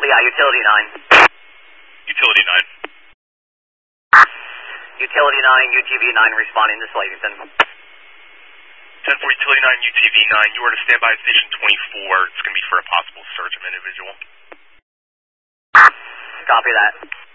Utility 9. Utility 9. Utility 9, UTV 9 responding to Slatington. 10-4 Utility 9, UTV 9, you are to stand by at Station 24. It's going to be for a possible search of an individual. Copy that.